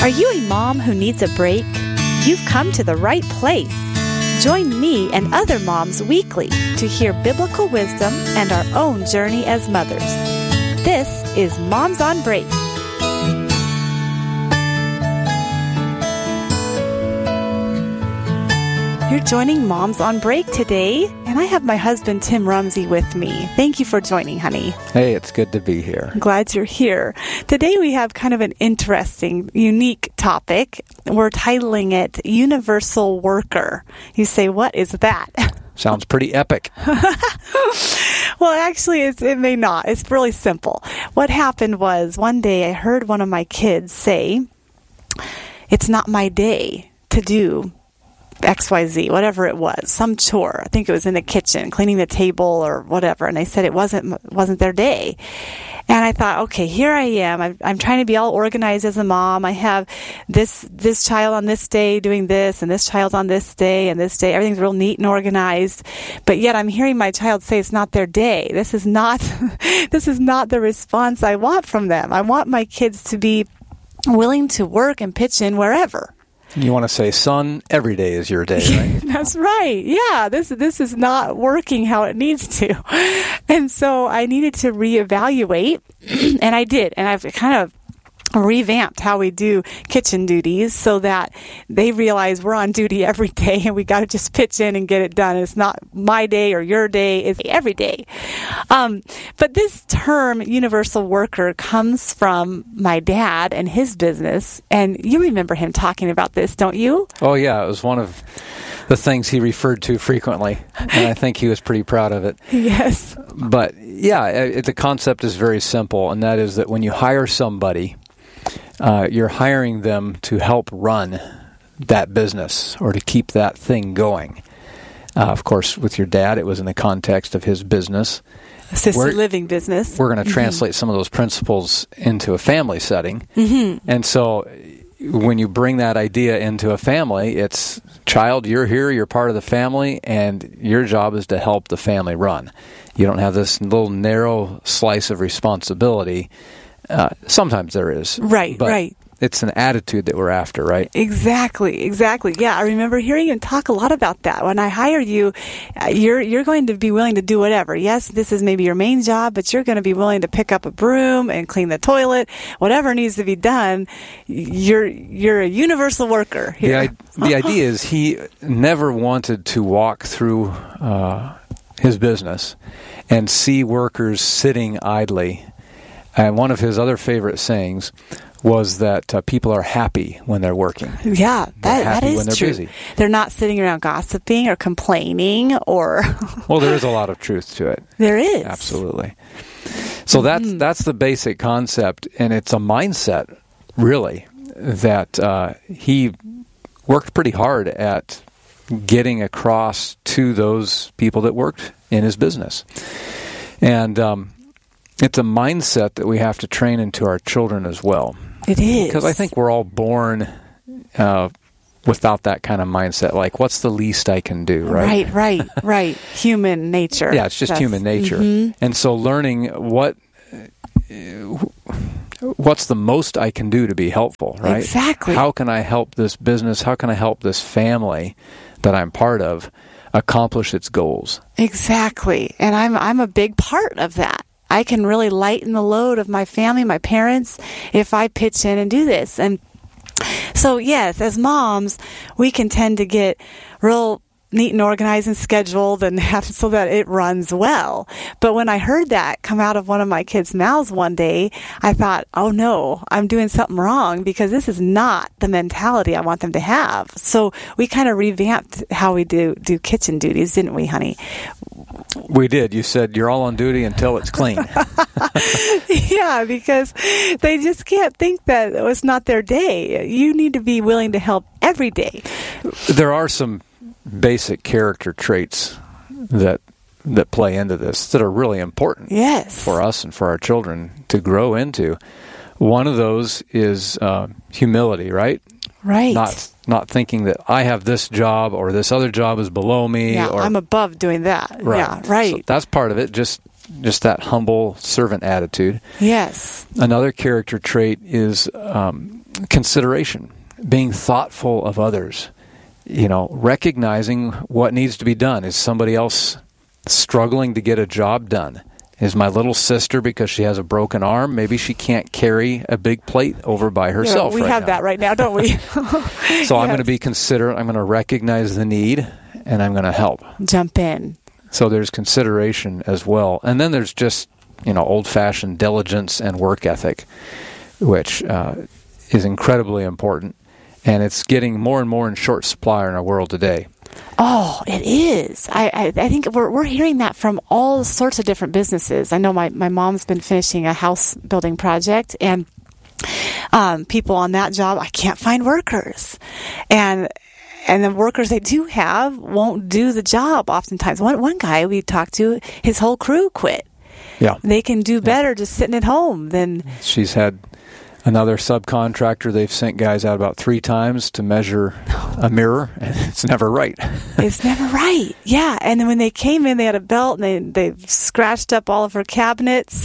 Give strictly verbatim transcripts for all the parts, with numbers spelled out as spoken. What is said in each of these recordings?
Are you a mom who needs a break? You've come to the right place. Join me and other moms weekly to hear biblical wisdom and our own journey as mothers. This is Moms on Break. You're joining Moms on Break today, and I have my husband, Tim Rumsey, with me. Thank you for joining, honey. Hey, it's good to be here. I'm glad you're here. Today we have kind of an interesting, unique topic. We're titling it Universal Worker. You say, what is that? Sounds pretty epic. Well, actually, it's, it may not. It's really simple. What happened was one day I heard one of my kids say, it's not my day to do X Y Z, whatever it was, some chore. I think it was in the kitchen, cleaning the table or whatever. And I said it wasn't wasn't their day. And I thought, okay, here I am. I'm, I'm trying to be all organized as a mom. I have this this child on this day doing this, and this child on this day, and this day. Everything's real neat and organized. But yet I'm hearing my child say it's not their day. This is not this is not the response I want from them. I want my kids to be willing to work and pitch in wherever. You want to say, son, every day is your day, right? That's right. Yeah, this this is not working how it needs to. And so I needed to reevaluate, and I did. And I've kind of revamped how we do kitchen duties so that they realize we're on duty every day and we got to just pitch in and get it done. It's not my day or your day, it's every day. Um, but this term, universal worker, comes from my dad and his business. And you remember him talking about this, don't you? Oh, yeah. It was one of the things he referred to frequently. And I think he was pretty proud of it. Yes. But yeah, it, the concept is very simple. And that is that when you hire somebody, Uh, you're hiring them to help run that business or to keep that thing going. Uh, of course, with your dad, it was in the context of his business. Assisted we're, living business. We're going to mm-hmm. translate some of those principles into a family setting. Mm-hmm. And so when you bring that idea into a family, it's, child, you're here, you're part of the family, and your job is to help the family run. You don't have this little narrow slice of responsibility. Uh, sometimes there is. Right, but right. It's an attitude that we're after, right? Exactly, exactly. Yeah, I remember hearing him talk a lot about that. When I hire you, uh, you're you're going to be willing to do whatever. Yes, this is maybe your main job, but you're going to be willing to pick up a broom and clean the toilet, whatever needs to be done. You're you're a universal worker here. The, the idea is he never wanted to walk through uh, his business and see workers sitting idly. And one of his other favorite sayings was that uh, people are happy when they're working. Yeah, that, that is when they're true. Busy. They're not sitting around gossiping or complaining or... Well, there is a lot of truth to it. There is. Absolutely. So that's, mm-hmm. that's the basic concept, and it's a mindset, really, that uh, he worked pretty hard at getting across to those people that worked in his business. And... Um, It's a mindset that we have to train into our children as well. It is. Because I think we're all born uh, without that kind of mindset. Like, what's the least I can do, right? Right, right, right. Human nature. Yeah, it's just That's, human nature. Mm-hmm. And so learning what what's the most I can do to be helpful, right? Exactly. How can I help this business? How can I help this family that I'm part of accomplish its goals? Exactly. And I'm I'm a big part of that. I can really lighten the load of my family, my parents, if I pitch in and do this. And so, yes, as moms, we can tend to get real neat and organized and scheduled and have so that it runs well. But when I heard that come out of one of my kids' mouths one day, I thought, oh no, I'm doing something wrong because this is not the mentality I want them to have. So we kind of revamped how we do, do kitchen duties, didn't we, honey? We did. You said you're all on duty until it's clean. Yeah, because they just can't think that it's not their day. You need to be willing to help every day. There are some basic character traits that that play into this that are really important yes. for us and for our children to grow into. One of those is uh, humility, right? Right. Not not thinking that I have this job or this other job is below me. Yeah, or, I'm above doing that. Right. Yeah, right. So that's part of it, just just that humble servant attitude. Yes. Another character trait is um, consideration, being thoughtful of others, you know, recognizing what needs to be done. Is somebody else struggling to get a job done? Is my little sister, because she has a broken arm, maybe she can't carry a big plate over by herself? Yeah, we right have now. that right now, don't we? So yes. I'm going to be considerate. I'm going to recognize the need, and I'm going to help. Jump in. So there's consideration as well. And then there's just, you know, old-fashioned diligence and work ethic, which uh, is incredibly important. And it's getting more and more in short supply in our world today. Oh, it is. I, I, I think we're we're hearing that from all sorts of different businesses. I know my, my mom's been finishing a house building project, and um, people on that job, I can't find workers. And and the workers they do have won't do the job oftentimes. One one guy we talked to, his whole crew quit. Yeah. They can do better yeah. just sitting at home than... She's had another subcontractor. They've sent guys out about three times to measure a mirror, and it's never right. It's never right. Yeah. And then when they came in, they had a belt, and they, they scratched up all of her cabinets.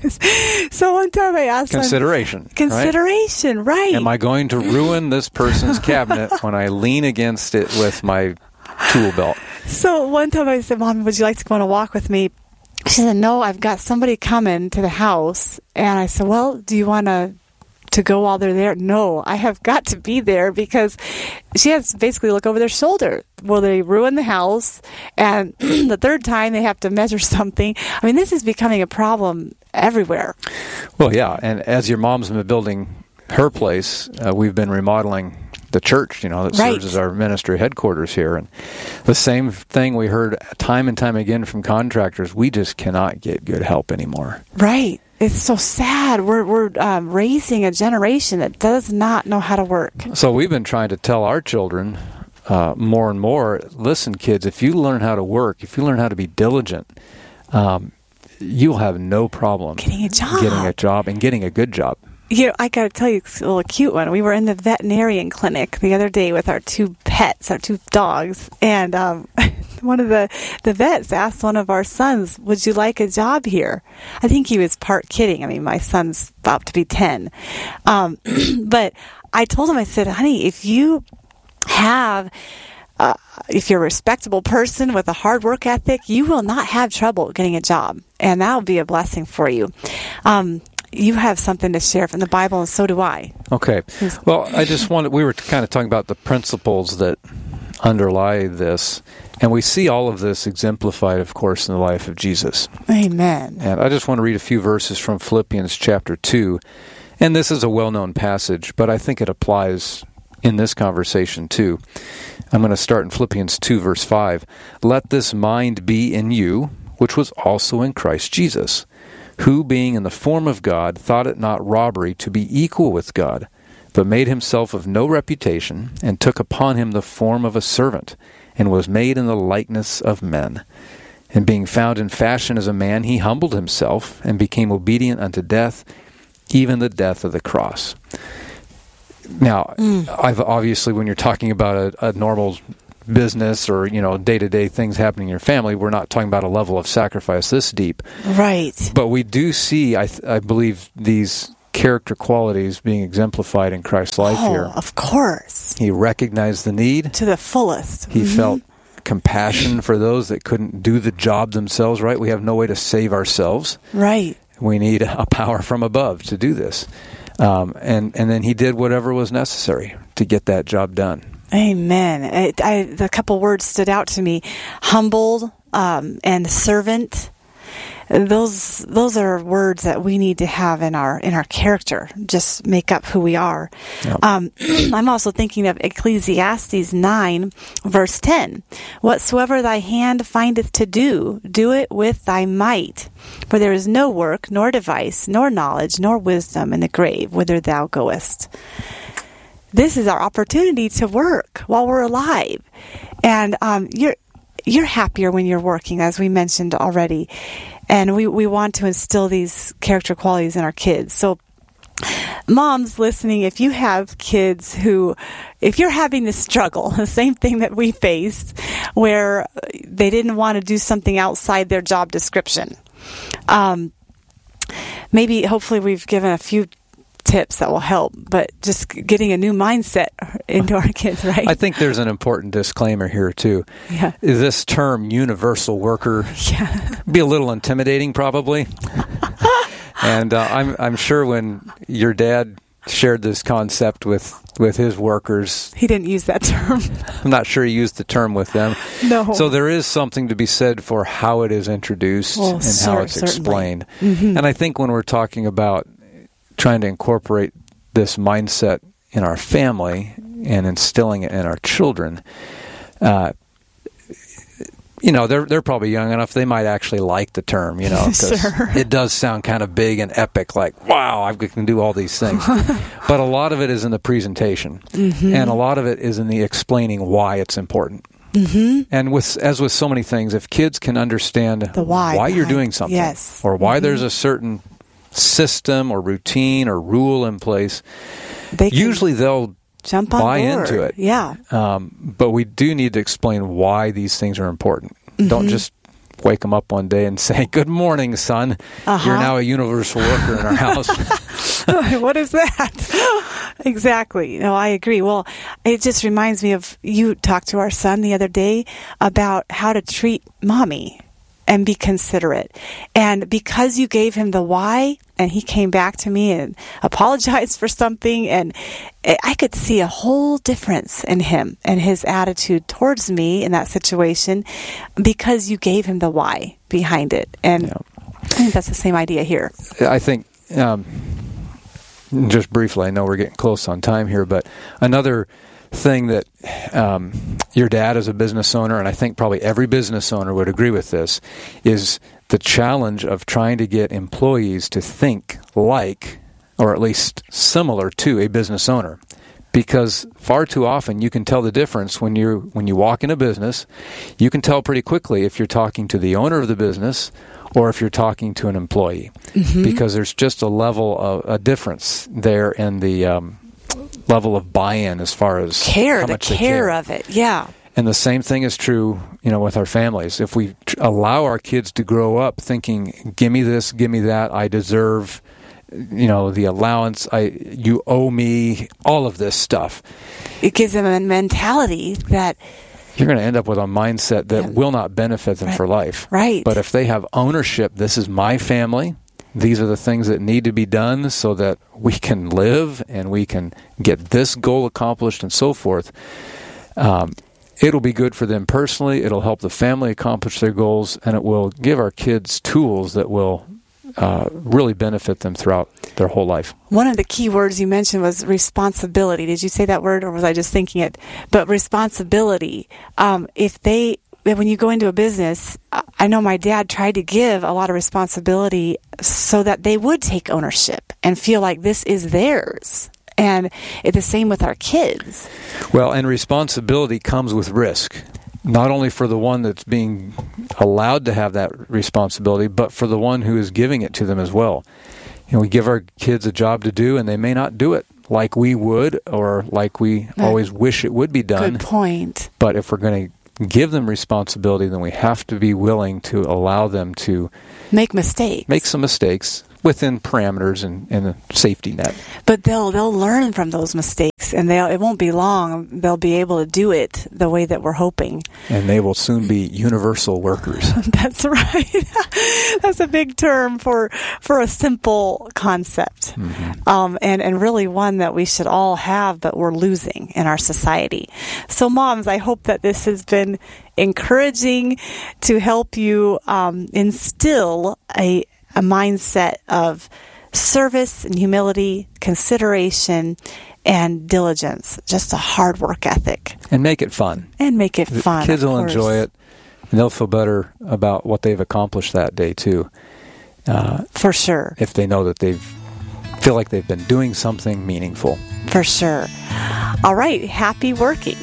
So one time I asked Consideration. Them, Consideration, right? right. Am I going to ruin this person's cabinet when I lean against it with my tool belt? So one time I said, Mom, would you like to go on a walk with me? She said, no, I've got somebody coming to the house. And I said, well, do you want to to go while they're there? No, I have got to be there, because she has to basically look over their shoulder. Will they ruin the house? And the third time they have to measure something. I mean, this is becoming a problem everywhere. Well, yeah. And as your mom's been building her place, uh, we've been remodeling the church, you know, that right. serves as our ministry headquarters here. And the same thing we heard time and time again from contractors, we just cannot get good help anymore. Right. It's so sad. We're we're um, raising a generation that does not know how to work. So we've been trying to tell our children uh, more and more, listen, kids, if you learn how to work, if you learn how to be diligent, um, you'll have no problem getting a job, getting a job and getting a good job. You know, I got to tell you a little cute one. We were in the veterinarian clinic the other day with our two pets, our two dogs, and um, one of the, the vets asked one of our sons, would you like a job here? I think he was part kidding. I mean, my son's about to be ten. Um, but I told him, I said, honey, if you have... Uh, if you're a respectable person with a hard work ethic, you will not have trouble getting a job, and that will be a blessing for you. Um, you have something to share from the Bible, and so do I. Okay. Well, I just wanted, we were kind of talking about the principles that underlie this, and we see all of this exemplified, of course, in the life of Jesus. Amen. And I just want to read a few verses from Philippians chapter two, and this is a well-known passage, but I think it applies in this conversation too. I'm going to start in Philippians two, verse five. Let this mind be in you, which was also in Christ Jesus, who, being in the form of God, thought it not robbery to be equal with God, but made himself of no reputation, and took upon him the form of a servant, and was made in the likeness of men. And being found in fashion as a man, he humbled himself, and became obedient unto death, even the death of the cross. Now, mm. I've obviously, when you're talking about a, a normal business or, you know, day-to-day things happening in your family, we're not talking about a level of sacrifice this deep. Right. But we do see, I, th- I believe, these character qualities being exemplified in Christ's life oh, here. Of course. He recognized the need. To the fullest. He mm-hmm. felt compassion for those that couldn't do the job themselves, right? We have no way to save ourselves. Right. We need a power from above to do this. Um, and, and then he did whatever was necessary to get that job done. Amen. I, I, the couple words stood out to me: humbled um, and servant. Those those are words that we need to have in our in our character. Just make up who we are. Yep. Um, I'm also thinking of Ecclesiastes nine, verse ten. Whatsoever thy hand findeth to do, do it with thy might. For there is no work, nor device, nor knowledge, nor wisdom in the grave whither thou goest. This is our opportunity to work while we're alive. And um, you're you're happier when you're working, as we mentioned already. And we, we want to instill these character qualities in our kids. So moms listening, if you have kids who, if you're having this struggle, the same thing that we faced, where they didn't want to do something outside their job description, um, maybe hopefully we've given a few tips that will help, but just getting a new mindset into our kids, right? I think there's an important disclaimer here too. Yeah. Is this term universal worker Yeah. be a little intimidating probably? And uh, I'm I'm sure when your dad shared this concept with, with his workers, He didn't use that term. I'm not sure he used the term with them. No. So there is something to be said for how it is introduced Well, and cer- how it's certainly. explained. Mm-hmm. And I think when we're talking about trying to incorporate this mindset in our family and instilling it in our children, uh, you know, they're they're probably young enough. They might actually like the term, you know, because Sure. it does sound kind of big and epic, like, wow, I can do all these things. But a lot of it is in the presentation, Mm-hmm. and a lot of it is in the explaining why it's important. Mm-hmm. And with as with so many things, if kids can understand The why you're behind- doing something, yes. or why Mm-hmm. there's a certain system or routine or rule in place, They can usually they'll jump on buy board. into it. Yeah. Um, but we do need to explain why these things are important. Mm-hmm. Don't just wake them up one day and say, "Good morning, son. Uh-huh. You're now a universal worker in our house." What is that? Exactly. No, I agree. Well, it just reminds me of you talked to our son the other day about how to treat mommy and be considerate. And because you gave him the why, and he came back to me and apologized for something, and I could see a whole difference in him and his attitude towards me in that situation because you gave him the why behind it. And Yeah. I think that's the same idea here. I think, um, just briefly, I know we're getting close on time here, but another thing that um, your dad as a business owner, and I think probably every business owner would agree with this, is the challenge of trying to get employees to think like, or at least similar to, a business owner. Because far too often you can tell the difference when you when you walk in a business. You can tell pretty quickly if you're talking to the owner of the business or if you're talking to an employee, Mm-hmm. because there's just a level of a difference there in the um, level of buy-in as far as Care, how the much they care care. of it. Yeah. And the same thing is true, you know, with our families. If we tr- allow our kids to grow up thinking, "Give me this, give me that, I deserve, you know, the allowance, I you owe me," all of this stuff, It gives them a mentality that, you're going to end up with a mindset that Yeah. will not benefit them Right. for life. right. But if they have ownership, this is my family, these are the things that need to be done so that we can live and we can get this goal accomplished and so forth, um, it'll be good for them personally, it'll help the family accomplish their goals, and it will give our kids tools that will uh, really benefit them throughout their whole life. One of the key words you mentioned was responsibility. Did you say that word, or was I just thinking it? But responsibility. Um, if they, when you go into a business, I- I know my dad tried to give a lot of responsibility so that they would take ownership and feel like this is theirs. And it's the same with our kids. Well, and responsibility comes with risk, not only for the one that's being allowed to have that responsibility, but for the one who is giving it to them as well. You know, we give our kids a job to do, and they may not do it like we would or like we Right. always wish it would be done. Good point. But if we're going to give them responsibility, then we have to be willing to allow them to Make mistakes. make some mistakes within parameters and, and a safety net. But they'll they'll learn from those mistakes, and they will it won't be long. They'll be able to do it the way that we're hoping. And they will soon be universal workers. That's right. That's a big term for for a simple concept, Mm-hmm. um, and and really one that we should all have, but we're losing in our society. So, moms, I hope that this has been encouraging to help you um, instill a a mindset of service and humility, consideration, and diligence. Just a hard work ethic, And make it fun. and make it The fun. kids of will course. enjoy it, and they'll feel better about what they've accomplished that day too. Uh, for sure. if they know that they've feel like they've been doing something meaningful. For sure. All right. Happy working.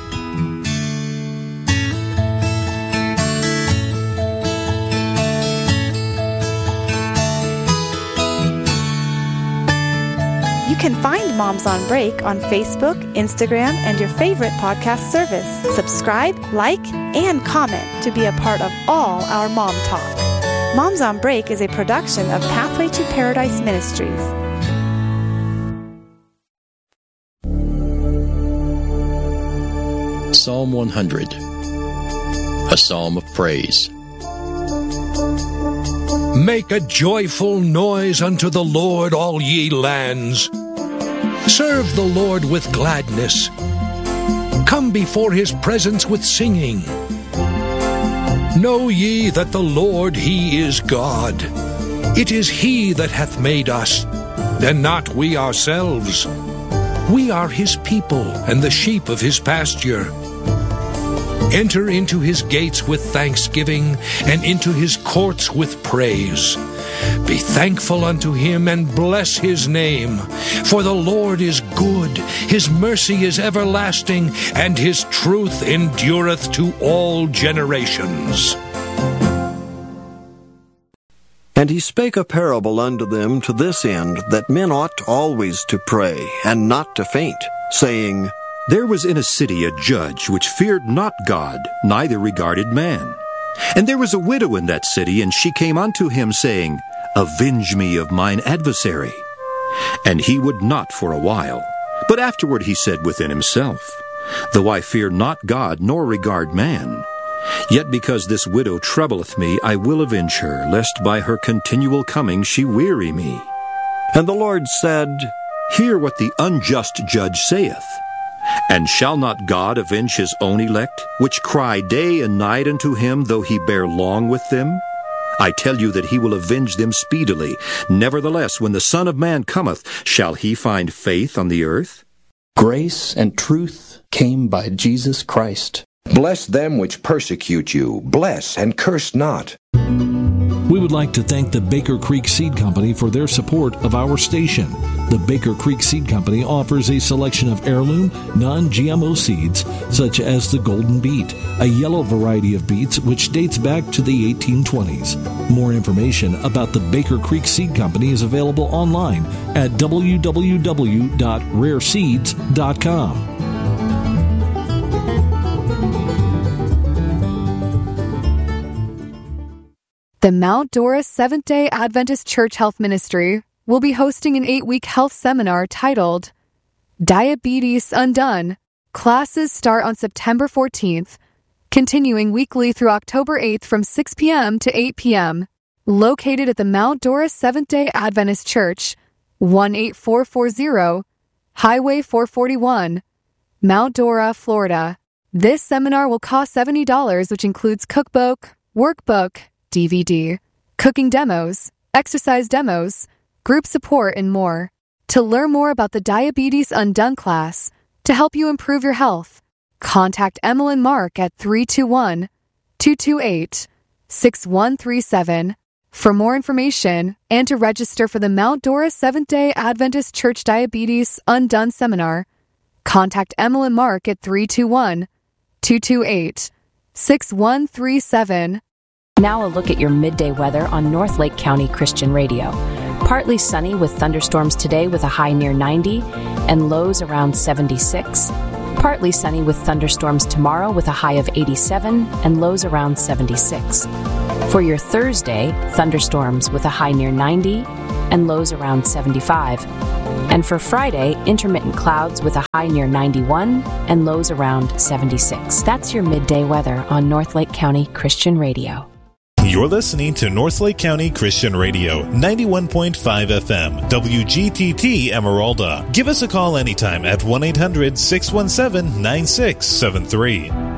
You can find Moms on Break on Facebook, Instagram, and your favorite podcast service. Subscribe, like, and comment to be a part of all our Mom Talk. Moms on Break is a production of Pathway to Paradise Ministries. Psalm one hundred, a psalm of praise. Make a joyful noise unto the Lord, all ye lands. Serve the Lord with gladness. Come before his presence with singing. Know ye that the Lord, he is God. It is he that hath made us, and not we ourselves. We are his people, and the sheep of his pasture. Enter into his gates with thanksgiving, and into his courts with praise. Be thankful unto him, and bless his name. For the Lord is good, his mercy is everlasting, and his truth endureth to all generations. And he spake a parable unto them to this end, that men ought always to pray, and not to faint, saying, There was in a city a judge which feared not God, neither regarded man. And there was a widow in that city, and she came unto him, saying, Avenge me of mine adversary. And he would not for a while. But afterward he said within himself, Though I fear not God, nor regard man, yet because this widow troubleth me, I will avenge her, lest by her continual coming she weary me. And the Lord said, Hear what the unjust judge saith. And shall not God avenge his own elect, which cry day and night unto him, though he bear long with them? I tell you that he will avenge them speedily. Nevertheless, when the Son of Man cometh, shall he find faith on the earth? Grace and truth came by Jesus Christ. Bless them which persecute you. Bless and curse not. We would like to thank the Baker Creek Seed Company for their support of our station. The Baker Creek Seed Company offers a selection of heirloom, non-G M O seeds, such as the Golden Beet, a yellow variety of beets which dates back to the eighteen twenties. More information about the Baker Creek Seed Company is available online at w w w dot rare seeds dot com. The Mount Dora Seventh-day Adventist Church Health Ministry will be hosting an eight-week health seminar titled Diabetes Undone. Classes start on September fourteenth, continuing weekly through October eighth from six p.m. to eight p.m. Located at the Mount Dora Seventh-day Adventist Church, one eight four four zero Highway four forty-one, Mount Dora, Florida. This seminar will cost seventy dollars, which includes cookbook, workbook, D V D, cooking demos, exercise demos, group support, and more. To learn more about the Diabetes Undone class, to help you improve your health, contact Emma and Mark at three two one, two two eight, six one three seven. For more information and to register for the Mount Dora Seventh-day Adventist Church Diabetes Undone Seminar, contact Emma and Mark at three two one, two two eight, six one three seven. Now a look at your midday weather on North Lake County Christian Radio. Partly sunny with thunderstorms today with a high near ninety and lows around seventy-six. Partly sunny with thunderstorms tomorrow with a high of eighty-seven and lows around seventy-six. For your Thursday, thunderstorms with a high near ninety and lows around seventy-five. And for Friday, intermittent clouds with a high near ninety-one and lows around seventy-six. That's your midday weather on North Lake County Christian Radio. You're listening to North Lake County Christian Radio, ninety-one point five F M, W G T T Emeralda. Give us a call anytime at one eight hundred, six one seven, nine six seven three.